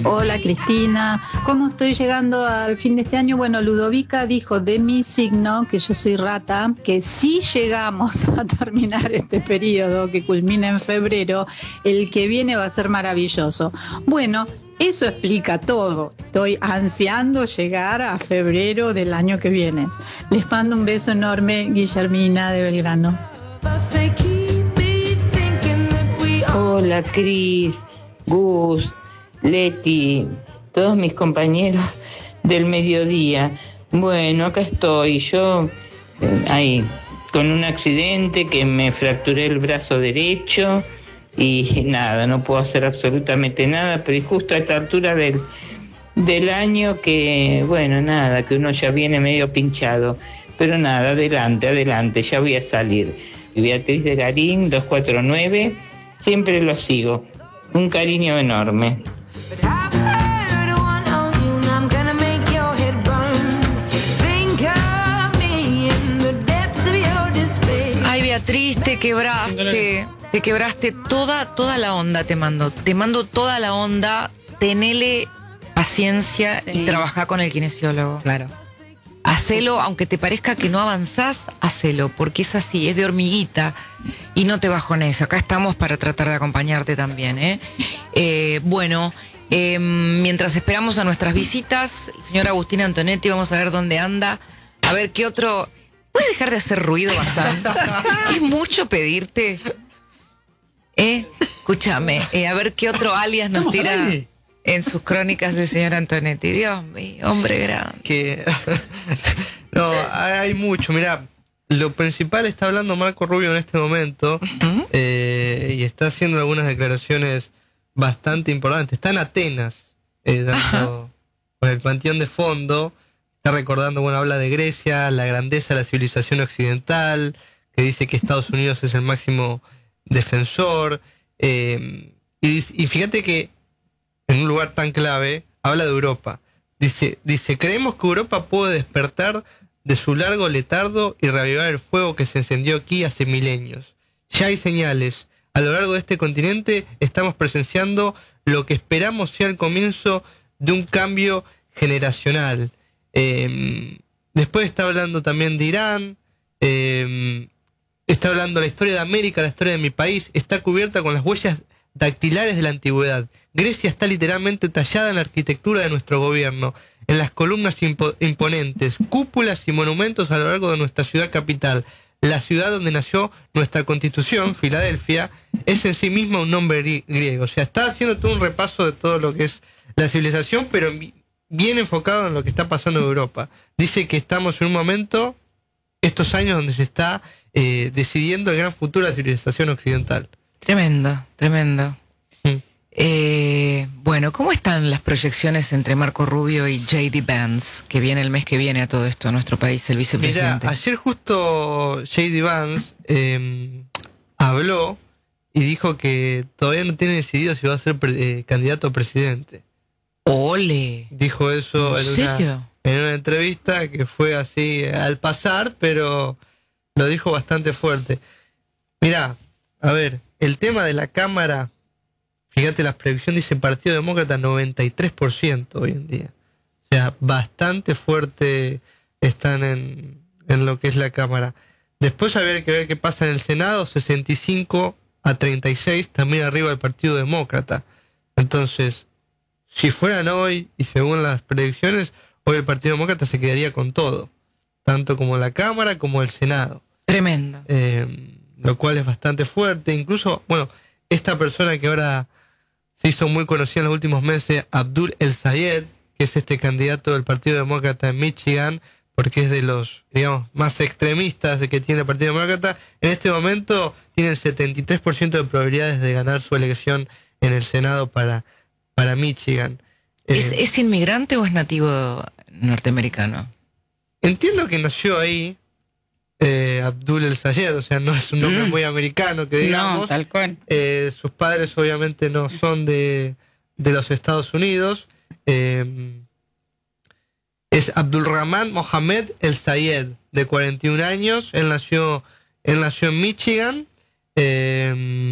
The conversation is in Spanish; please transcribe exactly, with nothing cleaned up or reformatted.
Hola Cristina, ¿cómo estoy llegando al fin de este año? Bueno, Ludovica dijo de mi signo, que yo soy rata, que si llegamos a terminar este periodo que culmina en febrero, el que viene va a ser maravilloso. Bueno, eso explica todo. Estoy ansiando llegar a febrero del año que viene. Les mando un beso enorme, Guillermina de Belgrano. Hola Cris, Gus, Leti, todos mis compañeros del mediodía. Bueno, acá estoy, yo eh, ahí, con un accidente que me fracturé el brazo derecho y nada, no puedo hacer absolutamente nada, pero justo a esta altura del, del año que, bueno, nada, que uno ya viene medio pinchado. Pero nada, adelante, adelante, ya voy a salir. Beatriz de Garín, dos cuatro nueve, siempre lo sigo. Un cariño enorme. Ay, Beatriz, te quebraste, te quebraste toda, toda la onda, te mando. Te mando toda la onda, tenele paciencia sí. Y trabajá con el kinesiólogo. Claro. Hacelo, aunque te parezca que no avanzás, hacelo, porque es así, es de hormiguita y no te bajones. Acá estamos para tratar de acompañarte también, ¿eh? eh bueno, eh, mientras esperamos a nuestras visitas, el señor Agustín Antonetti, vamos a ver dónde anda, a ver qué otro... ¿Puedes dejar de hacer ruido bastante? ¿Es mucho pedirte? ¿Eh? Escúchame, eh, a ver qué otro alias nos tira... En sus crónicas del señor Antonetti. Dios mío, hombre grande. Que no, hay mucho. Mirá, lo principal está hablando Marco Rubio en este momento. Uh-huh. eh, y está haciendo algunas declaraciones bastante importantes. Está en Atenas, eh, dando uh-huh. con el panteón de fondo. Está recordando, bueno, habla de Grecia, la grandeza de la civilización occidental, que dice que Estados Unidos es el máximo defensor. Eh, y, y fíjate que en un lugar tan clave, habla de Europa. Dice, dice, creemos que Europa puede despertar de su largo letargo y reavivar el fuego que se encendió aquí hace milenios. Ya hay señales. A lo largo de este continente estamos presenciando lo que esperamos sea el comienzo de un cambio generacional. Eh, después está hablando también de Irán, eh, está hablando de la historia de América, la historia de mi país, está cubierta con las huellas dactilares de la antigüedad. Grecia está literalmente tallada en la arquitectura de nuestro gobierno, en las columnas impo- imponentes, cúpulas y monumentos a lo largo de nuestra ciudad capital. La ciudad donde nació nuestra constitución, Filadelfia, es en sí misma un nombre gri- griego. O sea, está haciendo todo un repaso de todo lo que es la civilización, pero bien enfocado en lo que está pasando en Europa. Dice que estamos en un momento, estos años, donde se está eh, decidiendo el gran futuro de la civilización occidental. Tremendo, tremendo. Mm. Eh, bueno, ¿cómo están las proyecciones entre Marco Rubio y J D Vance, que viene el mes que viene a todo esto, a nuestro país, el vicepresidente? Mirá, ayer justo J D Vance eh, habló y dijo que todavía no tiene decidido si va a ser pre- eh, candidato a presidente. ¡Ole! Dijo eso ¿En en serio? una, en una entrevista que fue así al pasar, pero lo dijo bastante fuerte. Mirá, a ver, el tema de la Cámara, fíjate, las predicciones dice Partido Demócrata noventa y tres por ciento hoy en día. O sea, bastante fuerte están en, en lo que es la Cámara. Después habría que ver qué pasa en el Senado, sesenta y cinco a treinta y seis, también arriba del Partido Demócrata. Entonces, si fueran hoy, y según las predicciones, hoy el Partido Demócrata se quedaría con todo, tanto como la Cámara como el Senado. Tremendo. Eh, lo cual es bastante fuerte. Incluso, bueno, esta persona que ahora se hizo muy conocida en los últimos meses, Abdul El Sayed, que es este candidato del Partido Demócrata en Michigan, porque es de los, digamos, más extremistas de que tiene el Partido Demócrata, en este momento tiene el setenta y tres por ciento de probabilidades de ganar su elección en el Senado para, para Michigan. ¿Es, Eh, ¿Es inmigrante o es nativo norteamericano? Entiendo que nació ahí, Eh, Abdul El Sayed, o sea, no es un nombre mm. muy americano, que digamos. No, tal cual. Eh, sus padres obviamente no son de, de los Estados Unidos. Eh, es Abdulrahman Mohamed El Sayed, de cuarenta y un años. Él nació, él nació en Michigan. Eh,